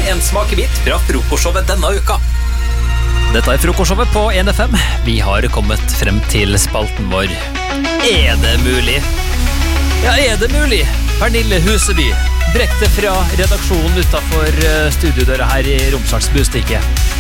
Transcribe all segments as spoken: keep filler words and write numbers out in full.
en smakebit fra frokostshowet denne uka. Dette er frokostshowet på en F M. Vi har kommet frem til spalten vår. Er det mulig? Ja, er det mulig? Pernille Huseby, direkte fra redaksjonen utenfor studiodøra her i Romsdals Bustikke.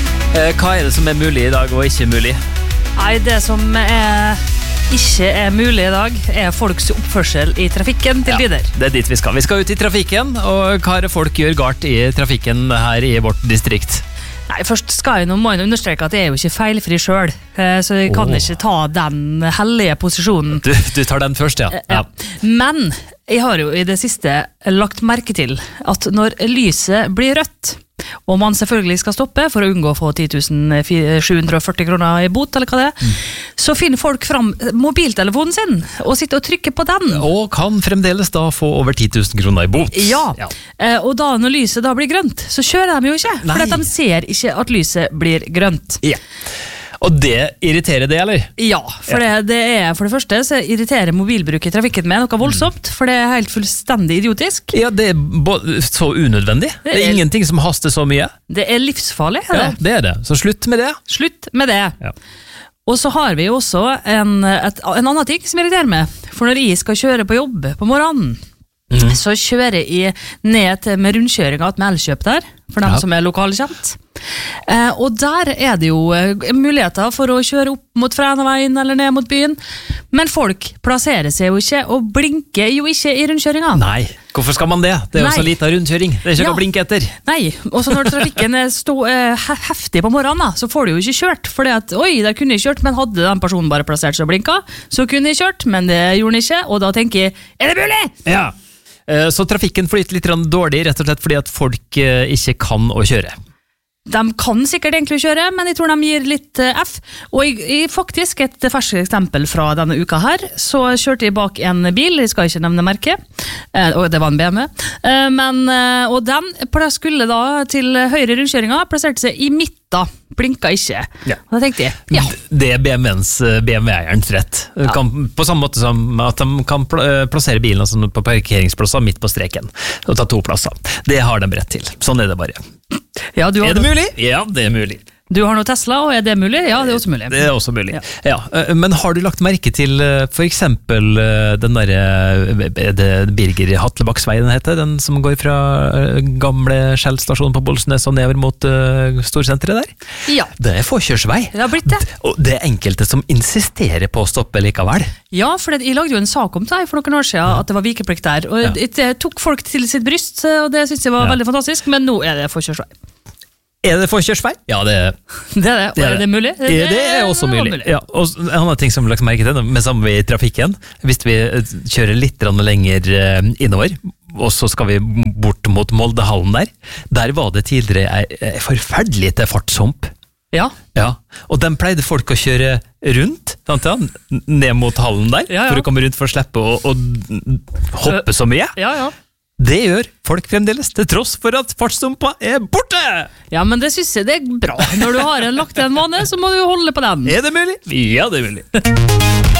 Hva er det som er mulig i dag og ikke mulig? Nei, det som er, ikke er mulig i dag er folks oppførsel i trafikken til tider. Ja, det er dit vi skal. Vi skal ut i trafikken, og hva er det folk gjør galt i trafikken her i vårt distrikt? Nei, først skal jeg nå må jeg understreke at jeg er jo ikke feilfri selv, så jeg kan oh. ikke ta den hellige posisjonen. Du, du tar den først, ja. ja. Men jeg har jo i det siste lagt merke til at når lyset blir rødt, og man selvfølgelig skal stoppe for å unngå å få ti tusen sju hundre og førti kroner i bot, eller hva det er, mm. så finner folk fram mobiltelefonen sin og sitter og trykker på den. Og kan fremdeles da få over ti tusen kroner i bot. Ja, ja. Eh, og da når lyset da blir grønt, så kjører de jo ikke, Nei. for de ser ikke at lyset blir grønt. Ja. Og det irriterer det, eller? Ja, for, ja. Det, det er, for det første så irriterer mobilbruk i trafikken med noe voldsomt, for det er helt fullstendig idiotisk. Ja, det er så unødvendig. Det er, det er ingenting som haster så mye. Det er livsfarlig. Er det? Ja, det er det. Så slutt med det. Slutt med det. Ja. Og så har vi også en, et, en annen ting som irriterer meg. For når jeg skal kjøre på jobb på morgenen, mm. så kjører jeg ned til med rundkjøringa med Elkjøp der, for dem ja. som er lokalkjent. Eh, og der er det jo eh, muligheter for å kjøre opp mot Frænaveien eller ned mot byen, men folk plasserer seg jo ikke og blinker jo ikke i rundkjøringa. Nei, hvorfor skal man det? Det er jo så lite rundkjøring, det er ikke ja. å blinke etter. Nei, og så når trafikken er stå, eh, heftig på morgenen da, så får du jo ikke kjørt, for det at, oi, der kunne jeg kjørt, men hadde den personen bare plassert seg og blinka, så kunne jeg kjørt, men det gjorde den ikke, og da tenker jeg, er det mulig? Ja, så trafikken flyter litt dårlig, rett og slett fordi at folk ikke kan å kjøre. De kan sikkert egentlig kjøre, men jeg tror de gir litt F. Og jeg, jeg, faktisk et ferskt eksempel fra denne uka her, så kjørte jeg bak en bil, jeg skal ikke nevne merke, eh, og det var en B M W, eh, men, eh, og den skulle da til høyre rundkjøringa, plasserte seg i midten, blinka ikke. Ja. Og da tenkte jeg, ja. Det er B M W's B M W-eierens rett. Ja. Kan, på samme måte som at de kan plassere bilen altså, på parkeringsplasser midt på streken, og ta to plasser. Det har de rett til. Sånn er det bare. Ja, du har er det mulig? Ja, det er mulig. Du har noe Tesla, og er det mulig? Ja, det er også mulig. Det er også mulig, ja. Ja. Men har du lagt merke til for eksempel den der, er det Birger Hatlebaksveien heter, den som går fra gamle Skjell-stasjonen på Bolsnes og nedover mot uh, storsenteret der? Ja. Det er forkjørsvei. Det har blitt det. Og det er enkelte som insisterer på å stoppe likevel. Ja, for det, jeg lagde jo en sak om det for noen år siden, at det var vikeplikt der, og ja. det tok folk til sitt bryst, og det synes jeg var ja. veldig fantastisk, men nå er det forkjørsvei. Er det forkjørsvei? Ja, det er det. Er det. Og er det mulig? Det, det, det er også mulig. mulig. Ja, og en annen ting som vi har lagt merke til, med sammen i trafikken, hvis vi kjører litt lenger innover, og så skal vi bort mot Moldehallen der, der var det tidligere en forferdelig til fartshump. Ja. Ja. Og den pleide folk å kjøre rundt, sant, ja? Ned mot hallen der, ja, ja. for å komme rundt for å slippe å, å hoppe så mye. Ja, ja. Det gjør folk fremdeles, til tross for at fartsstumpa er borte! Ja, men det synes jeg det er bra. Når du har en lagt en vane, så må du jo holde på den. Er det mulig? Ja, det er mulig.